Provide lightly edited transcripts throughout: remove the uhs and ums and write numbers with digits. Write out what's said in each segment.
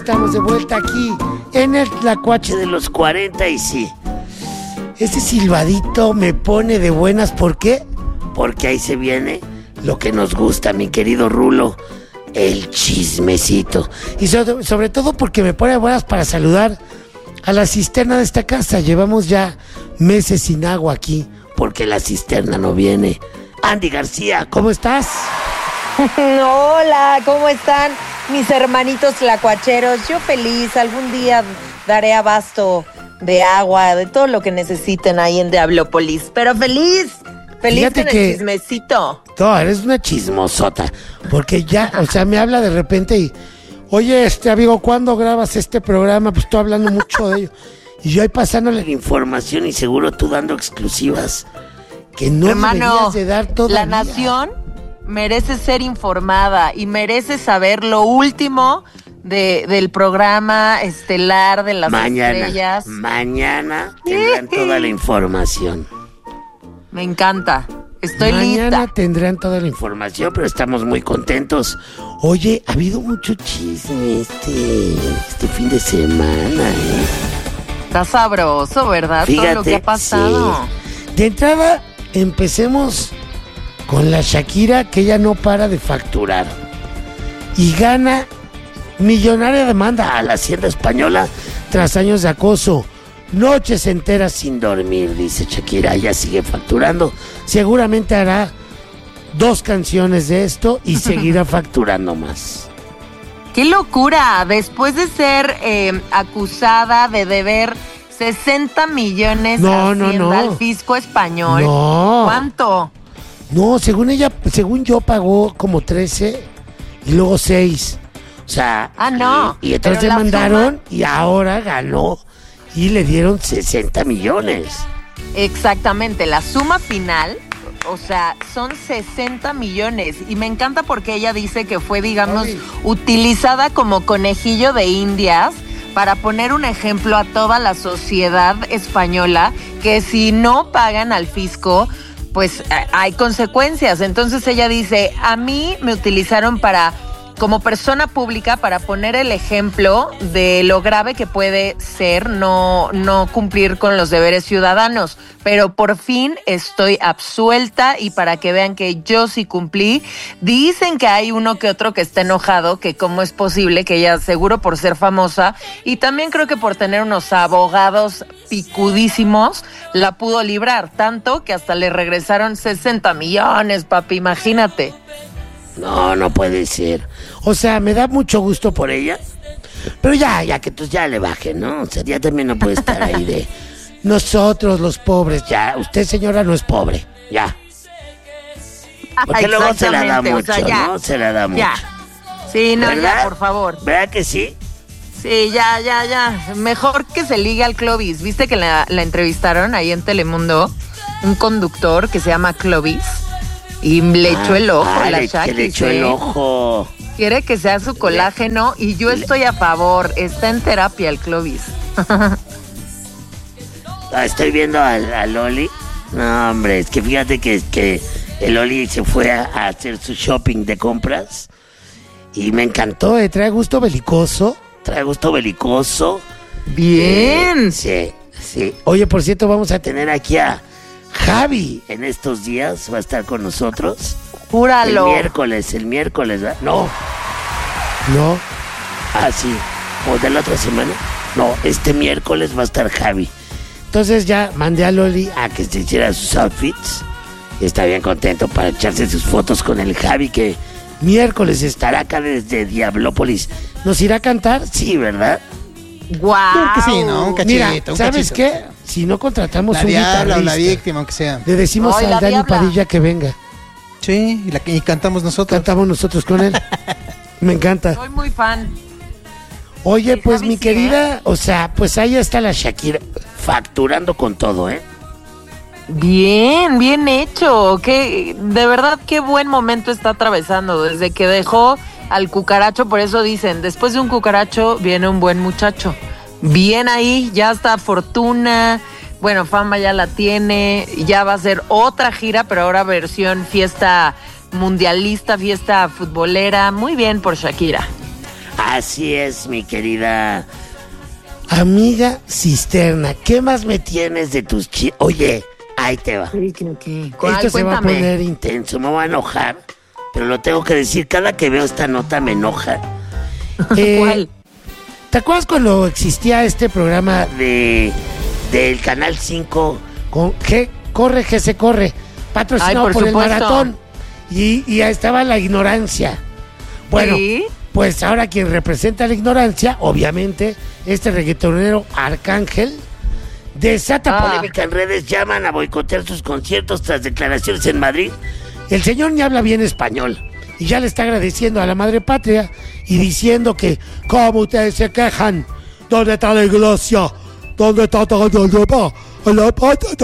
Estamos de vuelta aquí en el Tlacuache de los 40 y sí, ese silbadito me pone de buenas. ¿Por qué? Porque ahí se viene lo que nos gusta, mi querido Rulo, el chismecito. Y sobre todo porque me pone de buenas para saludar a la cisterna de esta casa. Llevamos ya meses sin agua aquí porque la cisterna no viene. Andy García, ¿cómo estás? Hola, ¿cómo están mis hermanitos tlacuacheros? Yo feliz, algún día daré abasto de agua, de todo lo que necesiten ahí en Diablópolis. Pero feliz Fíjate con el chismecito. No, eres una chismosota, porque ya, o sea, me habla de repente y, oye, amigo, ¿cuándo grabas este programa? Pues estoy hablando mucho de ello. Y yo ahí pasándole la información y seguro tú dando exclusivas que no deberías de dar todavía. La nación merece ser informada y merece saber lo último del programa estelar de las estrellas. Mañana tendrán toda la información. Me encanta. Estoy lista. Mañana tendrán toda la información, pero estamos muy contentos. Oye, ha habido mucho chisme este fin de semana, ¿eh? Está sabroso, ¿verdad? Fíjate, todo lo que ha pasado. Sí. De entrada, empecemos con la Shakira, que ella no para de facturar y gana millonaria demanda a la Hacienda Española tras años de acoso. Noches enteras sin dormir, dice Shakira. Ella sigue facturando. Seguramente hará 2 canciones de esto y seguirá facturando más. ¡Qué locura! Después de ser acusada de deber 60 millones al fisco español. No. ¿Cuánto? No, según yo pagó como 13 y luego 6. O sea, no. Y entonces demandaron y ahora ganó y le dieron 60 millones. Exactamente, la suma final, o sea, son 60 millones. Y me encanta porque ella dice que fue, digamos, utilizada como conejillo de indias para poner un ejemplo a toda la sociedad española que si no pagan al fisco, pues hay consecuencias. Entonces ella dice, a mí me utilizaron como persona pública para poner el ejemplo de lo grave que puede ser no cumplir con los deberes ciudadanos. Pero por fin estoy absuelta y para que vean que yo sí cumplí. Dicen que hay uno que otro que está enojado, que cómo es posible, que ella seguro por ser famosa y también creo que por tener unos abogados picudísimos, la pudo librar. Tanto que hasta le regresaron 60 millones, papi, imagínate. No puede ser. O sea, me da mucho gusto por ella. Pero ya que pues ya le baje, ¿no? O sea, ya también no puede estar ahí de nosotros los pobres, ya. Usted, señora, no es pobre, ya. Porque luego se la da mucho, o sea, ¿no? Se la da mucho. Sí, no, ¿verdad? ya, por favor. ¿Verdad que sí? Sí, ya. Mejor que se ligue al Clovis. ¿Viste que la entrevistaron ahí en Telemundo? Un conductor que se llama Clovis. Y le echó el ojo a la Shakira. Le echó el ojo. Quiere que sea su colágeno y yo estoy a favor. Está en terapia el Clovis. Estoy viendo a Loli. No, hombre, es que fíjate que el Loli se fue a hacer su shopping de compras. Y me encantó, trae gusto belicoso. Bien. Sí. Oye, por cierto, vamos a tener aquí a Javi en estos días, va a estar con nosotros. Júralo. El miércoles, ¿verdad? No. Sí. ¿O de la otra semana? No, este miércoles va a estar Javi. Entonces ya mandé a Loli a que se hiciera sus outfits. Y está bien contento para echarse sus fotos con el Javi, que miércoles estará acá desde Diablópolis. ¿Nos irá a cantar? Sí, ¿verdad? ¡Guau! Creo que sí, ¿no? Un cachito. Mira, ¿sabes qué? Si no contratamos la un guitarrista o la víctima, aunque sea. Le decimos a Dani Padilla que venga. Sí, y cantamos nosotros. Cantamos nosotros con él. Me encanta. Soy muy fan. Oye, pues mi querida, o sea, pues ahí está la Shakira facturando con todo, ¿eh? Bien hecho. De verdad, qué buen momento está atravesando. Desde que dejó al cucaracho, por eso dicen, después de un cucaracho viene un buen muchacho. Bien ahí, ya está fortuna, bueno, fama ya la tiene, ya va a ser otra gira, pero ahora versión fiesta mundialista, fiesta futbolera. Muy bien por Shakira. Así es, mi querida amiga Cisterna. ¿Qué más me tienes de tus Oye, ahí te va. Esto se va a poner intenso, me voy a enojar, pero lo tengo que decir. Cada que veo esta nota me enoja. ¿Cuál? ¿Te acuerdas cuando existía este programa del Canal 5 con que se corre, patrocinado por el Maratón? Y ahí estaba la ignorancia. Bueno, ¿sí? Pues ahora quien representa la ignorancia, obviamente, este reggaetonero Arcángel, desata polémica en redes, llaman a boicotear sus conciertos tras declaraciones en Madrid. El señor ni habla bien español y ya le está agradeciendo a la madre patria y diciendo que, ¿cómo ustedes se quejan? ¿Dónde está la iglesia? ¿Dónde está todo el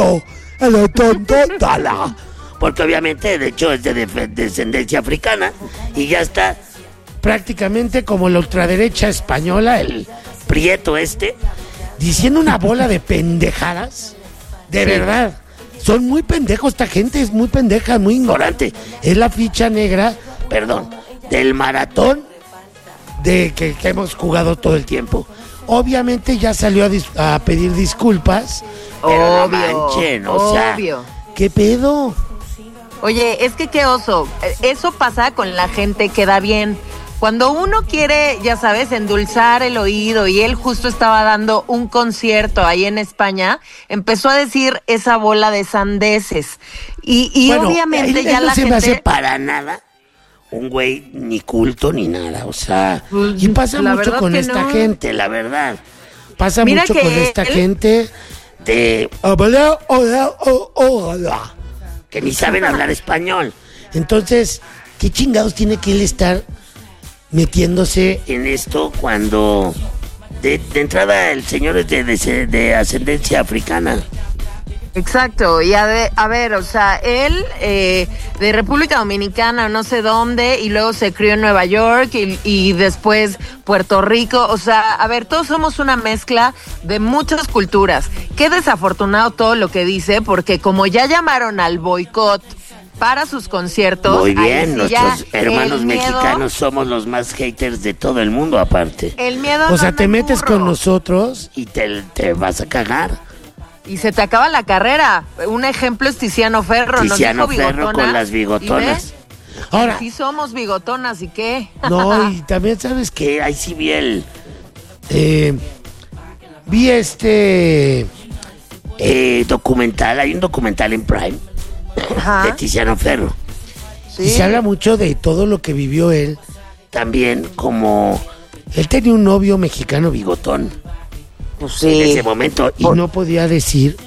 porque obviamente, de hecho, es de descendencia africana y ya está prácticamente como la ultraderecha española, el prieto diciendo una bola de pendejadas. De verdad, son muy pendejos, esta gente es muy pendeja, muy ignorante. Es la ficha negra, del maratón que hemos jugado todo el tiempo. Obviamente ya salió a pedir disculpas, pero obvio, no manchen, obvio. ¿Qué pedo? Oye, es que qué oso. Eso pasa con la gente que da bien. Cuando uno quiere, ya sabes, endulzar el oído, y él justo estaba dando un concierto ahí en España, empezó a decir esa bola de sandeces. Y bueno, obviamente ya la gente... No se me hace para nada un güey ni culto ni nada, o sea... Y pasa mucho con esta gente, la verdad. Pasa mucho con esta gente de... que ni saben hablar español. Entonces, ¿qué chingados tiene que él estar metiéndose en esto cuando de entrada el señor es de ascendencia africana? Exacto, y a ver, o sea, él de República Dominicana, no sé dónde, y luego se crió en Nueva York y después Puerto Rico, o sea, a ver, todos somos una mezcla de muchas culturas. Qué desafortunado todo lo que dice, porque como ya llamaron al boicot para sus conciertos... Muy bien, sí, nuestros hermanos mexicanos somos los más haters de todo el mundo aparte. El miedo o sea, te metes con nosotros y te vas a cagar. Y se te acaba la carrera. Un ejemplo es Tiziano Ferro. Tiziano Ferro con las bigotonas. Ahora, sí somos bigotonas, ¿y qué? No, y también sabes que ahí sí vi documental, hay un documental en Prime de Tiziano Ferro. Sí. Y se habla mucho de todo lo que vivió él, también como él tenía un novio mexicano bigotón. Pues sí. En ese momento, y no podía decir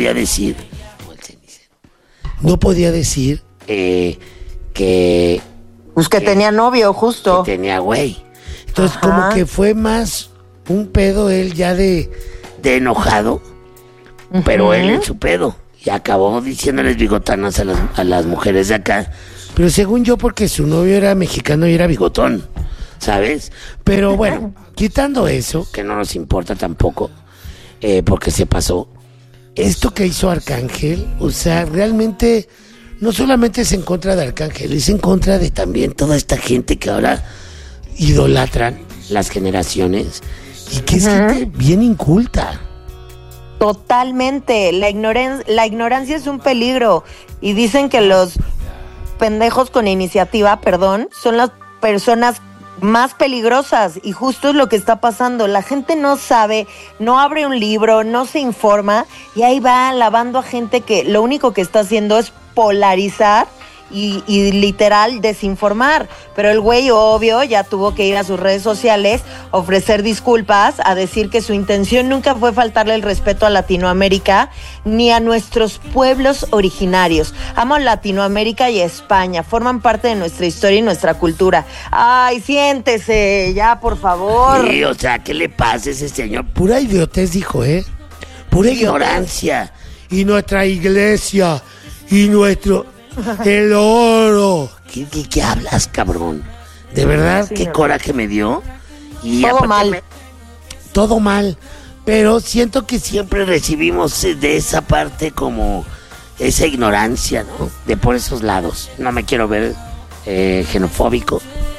que pues que tenía novio, justo. Que tenía güey. Entonces, como que fue más un pedo él ya de enojado, pero él en su pedo. Y acabó diciéndoles bigotanas a las mujeres de acá. Pero según yo, porque su novio era mexicano y era bigotón, ¿sabes? Pero bueno, quitando eso, que no nos importa tampoco, porque se pasó. Esto que hizo Arcángel, o sea, realmente no solamente es en contra de Arcángel, es en contra de también toda esta gente que ahora idolatran las generaciones y que es gente bien inculta. Totalmente, la ignorancia es un peligro y dicen que los pendejos con iniciativa, son las personas más peligrosas y justo es lo que está pasando. La gente no sabe, no abre un libro, no se informa y ahí va alabando a gente que lo único que está haciendo es polarizar y literal desinformar. Pero el güey obvio ya tuvo que ir a sus redes sociales, ofrecer disculpas, a decir que su intención nunca fue faltarle el respeto a Latinoamérica ni a nuestros pueblos originarios. Amo Latinoamérica y España, forman parte de nuestra historia y nuestra cultura. Ay, siéntese ya, por favor. Sí, o sea, ¿qué le pasa a ese señor? Pura idiotez dijo, pura ignorancia. Y nuestra iglesia y nuestro... el oro. ¿Qué hablas, cabrón? De verdad, sí, qué coraje me dio. Y todo mal. Todo mal. Pero siento que siempre recibimos de esa parte como esa ignorancia, ¿no? De por esos lados. No me quiero ver xenofóbico.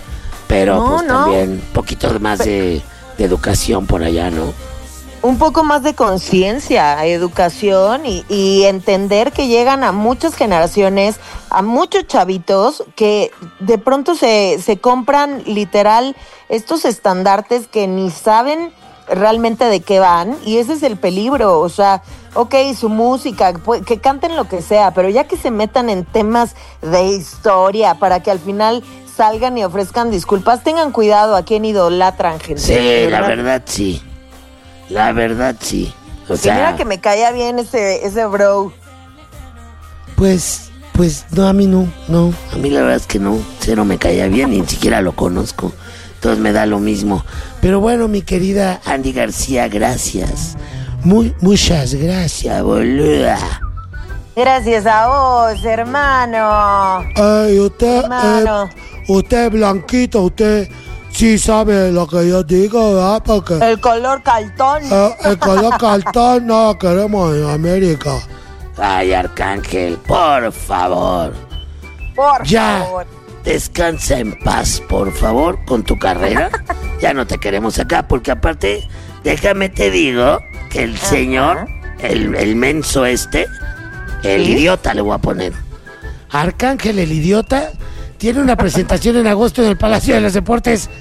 Pero No, pues no. también un poquito más de educación por allá, ¿no? Un poco más de conciencia, educación y entender que llegan a muchas generaciones, a muchos chavitos que de pronto se compran literal estos estandartes que ni saben realmente de qué van, y ese es el peligro. O sea, ok, su música, que canten lo que sea, pero ya que se metan en temas de historia para que al final salgan y ofrezcan disculpas, tengan cuidado a quién idolatran, gente. Sí, la verdad sí. La verdad sí. O Que sea, mira que me caía bien ese bro. pues no, a mí no. A mí la verdad es que no. Cero me caía bien, ni siquiera lo conozco. Entonces me da lo mismo. Pero bueno, mi querida Andy García, gracias. Muchas gracias, boluda. Gracias a vos, hermano. Ay, Hermano. usted blanquito, usted sí sabe lo que yo digo, ¿verdad? Porque El color caltón. el color cartón no lo queremos en América. Ay, Arcángel, por favor. Por Ya. favor. Descansa en paz, por favor, con tu carrera. Ya no te queremos acá, porque aparte, déjame te digo que el señor, el menso el ¿Sí? idiota le voy a poner. Arcángel, el idiota, tiene una presentación en agosto en el Palacio de los Deportes.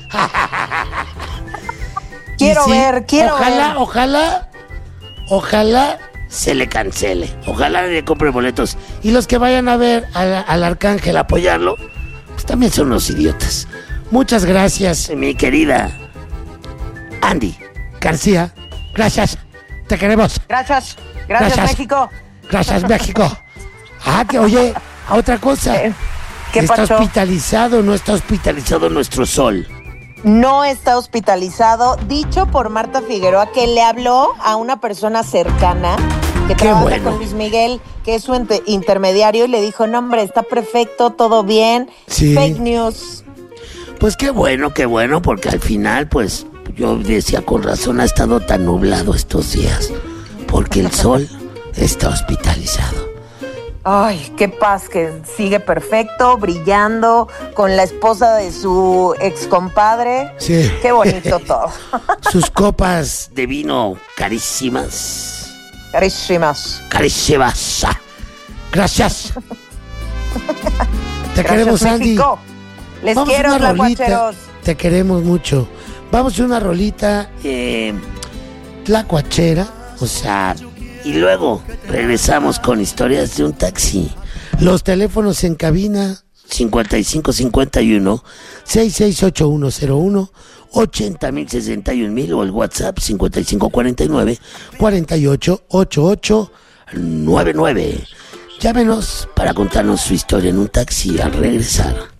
Quiero Y sí, ver. Ojalá se le cancele. Ojalá le compre boletos. Y los que vayan a ver al Arcángel a apoyarlo, pues también son unos idiotas. Muchas gracias, mi querida Andy García. Gracias. Te queremos. Gracias. Gracias. Gracias, México. Gracias, México. Que oye, otra cosa. ¿Qué ¿Está pasó? hospitalizado o no está hospitalizado nuestro sol? No está hospitalizado, dicho por Marta Figueroa, que le habló a una persona cercana que Qué trabaja bueno. con Luis Miguel, que es su intermediario, y le dijo, no, hombre, está perfecto, todo bien. Sí. Fake news. Pues qué bueno, porque al final, pues, yo decía con razón, ha estado tan nublado estos días, porque el sol está hospitalizado. Ay, qué paz, que sigue perfecto, brillando, con la esposa de su ex compadre. Sí. Qué bonito todo. Sus copas de vino carísimas. Carísimas. Carísimas. Gracias. Te Gracias, queremos, Andy. México. Les Vamos a quiero, una rolita. tlacuacheros. Te queremos mucho. Vamos a una rolita tlacuachera, o sea, y luego regresamos con historias de un taxi. Los teléfonos en cabina 5551 668101 80061 o el WhatsApp 5549 488899. Llámenos para contarnos su historia en un taxi al regresar.